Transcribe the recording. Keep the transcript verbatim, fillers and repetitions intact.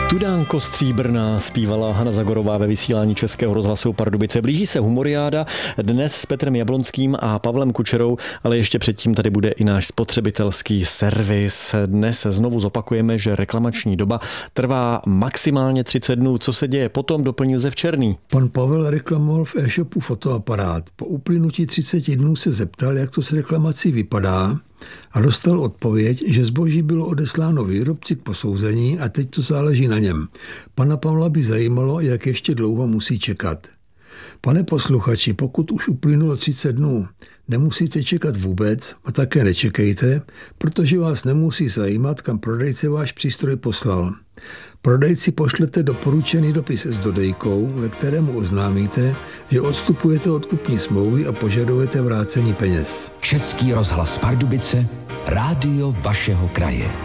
Studánko stříbrná zpívala Hana Zagorová ve vysílání Českého rozhlasu Pardubice. Blíží se humoriáda, dnes s Petrem Jablonským a Pavlem Kučerou, ale ještě předtím tady bude i náš spotřebitelský servis. Dnes znovu zopakujeme, že reklamační doba trvá maximálně třicet dnů. Co se děje potom, doplní Josef Černý. Pan Pavel reklamoval v e-shopu fotoaparát. Po uplynutí třiceti dnů se zeptal, jak to s reklamací vypadá, a dostal odpověď, že zboží bylo odesláno výrobci k posouzení a teď to záleží na něm. Pana Pavla by zajímalo, jak ještě dlouho musí čekat. Pane posluchači, pokud už uplynulo třicet dnů, nemusíte čekat vůbec a také nečekejte, protože vás nemusí zajímat, kam prodejce váš přístroj poslal. Prodejci pošlete doporučený dopis s dodejkou, ve kterému oznámíte, že odstupujete od kupní smlouvy a požadujete vrácení peněz. Český rozhlas Pardubice, rádio vašeho kraje.